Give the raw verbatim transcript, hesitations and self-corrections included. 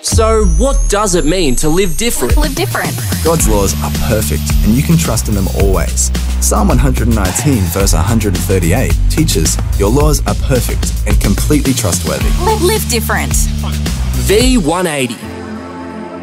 So, what does it mean to live different? Live different. God's laws are perfect and you can trust in them always. Psalm one nineteen verse one thirty-eight teaches, your laws are perfect and completely trustworthy. Live different. V one eighty.